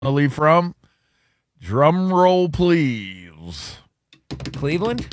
originally from? Drum roll, please. Cleveland?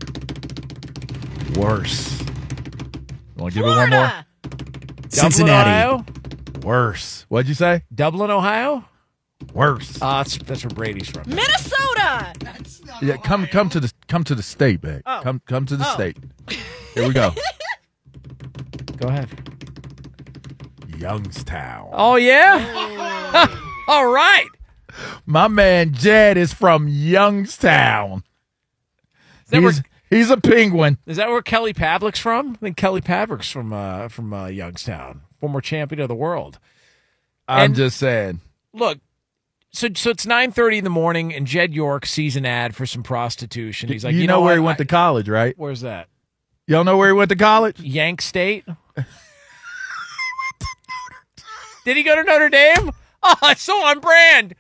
Worse. Want to give it one Florida. more? Cincinnati. Dublin, Ohio? Worse. What'd you say? Dublin, Ohio? Worse. That's where Brady's from. Minnesota. Yeah, come to the state, babe. Oh. Come to the Oh. state. Here we go. Go ahead. Youngstown. Oh, yeah? All right. My man Jed is from Youngstown. Is that, where, He's a penguin. is that where Kelly Pavlik's from? I think Kelly Pavlik's from Youngstown, former champion of the world. I'm And- just saying. Look, so it's 9:30 in the morning, and Jed York sees an ad for some prostitution. He's like, you know where what? he went to college, right? Where's that? Y'all know where he went to college? Yank State? Did he go to Notre Dame? Oh, it's so on brand.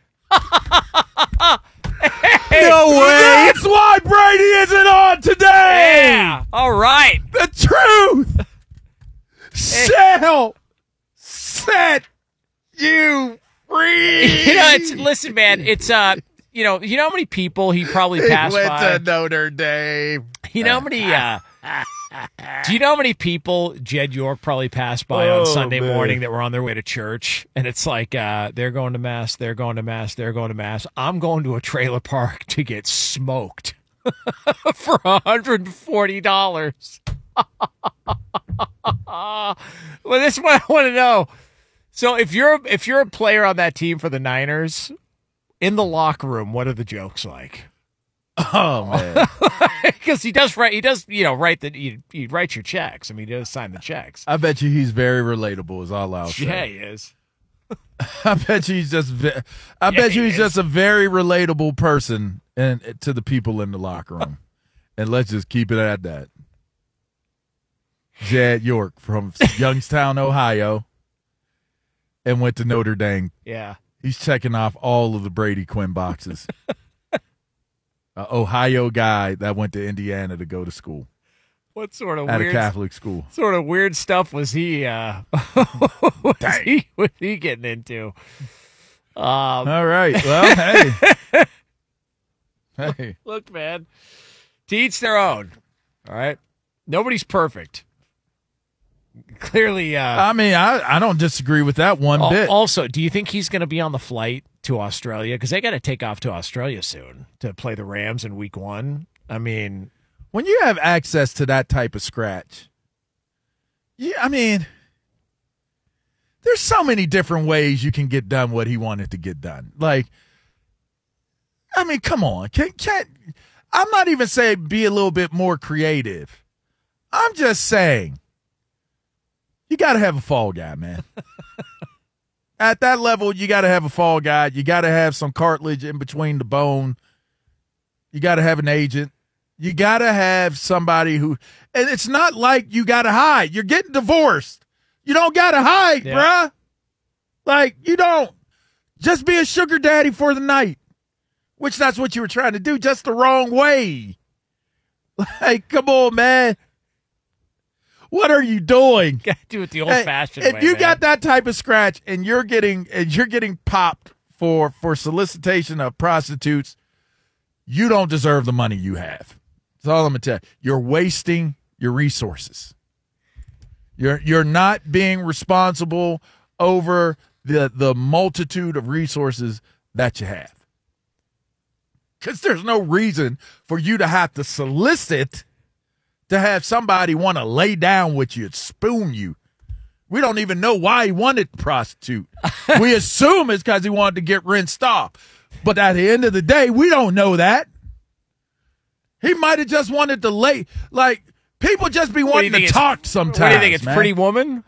No way. That's why Brady isn't on today. Yeah. All right. The truth shall set you free. Listen, man. It's you know how many people he probably He passed went by. to Notre Dame. You know how many? Do you know how many people Jed York probably passed by on Sunday man. morning that were on their way to church? And it's like they're going to mass, they're going to mass, they're going to mass. I'm going to a trailer park to get smoked for $140. Well, this is what I want to know. So if you're a player on that team for the Niners, in the locker room, what are the jokes like? Oh man. Because he write he writes your checks. I mean, he does sign the checks. I bet you he's very relatable. Is all I'll say. Yeah, he is. I bet you he's just. Just a very relatable person, and to the people in the locker room. And let's just keep it at that. Jed York from Youngstown, Ohio, and went to Notre Dame. Yeah. He's checking off all of the Brady Quinn boxes. Ohio guy that went to Indiana to go to school What sort of at weird a Catholic school. sort of weird stuff was he was he getting into? All right. Well, hey. Hey. Look, man, to each their own. All right. Nobody's perfect. Clearly, I mean, I don't disagree with that one bit. Also, do you think he's going to be on the flight to Australia? Because they got to take off to Australia soon to play the Rams in week 1. I mean, When you have access to that type of scratch, I mean, there's so many different ways you can get done what he wanted to get done. Like, I mean, come on. Can't I'm not even saying be a little bit more creative. I'm just saying you got to have a fall guy, man. At that level, you got to have a fall guy. You got to have some cartilage in between the bone. You got to have an agent. You got to have somebody who – and it's not like you got to hide. You're getting divorced. You don't got to hide, bruh. Like, you don't. Just be a sugar daddy for the night, which that's what you were trying to do, just the wrong way. Like, come on, man. What are you doing? got to do it the old-fashioned way. If you man. got that type of scratch and you're getting popped for solicitation of prostitutes, you don't deserve the money you have. That's all I'm gonna tell you. You're wasting your resources. You're not being responsible over the multitude of resources that you have. Because there's no reason for you to have to solicit to have somebody want to lay down with you and spoon you. We don't even know why he wanted to prostitute. We assume it's because he wanted to get rinsed off. But at the end of the day, we don't know that. He might have just wanted to lay. Like, people just be wanting to talk sometimes. What do you think? It's man. Pretty Woman?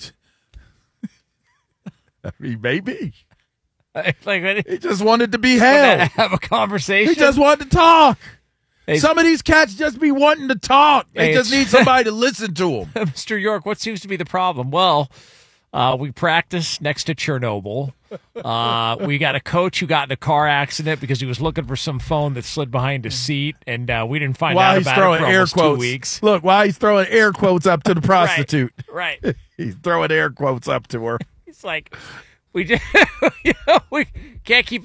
I mean, maybe. Like, He just wanted to be held. have a conversation. He just wanted to talk. Hey, Some of these cats just be wanting to talk. They Hey, just need somebody to listen to them. Mr. York, what seems to be the problem? Well, we practice next to Chernobyl. We got a coach who got in a car accident because he was looking for some phone that slid behind his seat, and we didn't find While out he's about throwing it for air almost quotes. 2 weeks. Look, while he's throwing air quotes up to the prostitute. Right. He's throwing air quotes up to her. It's like we Can't keep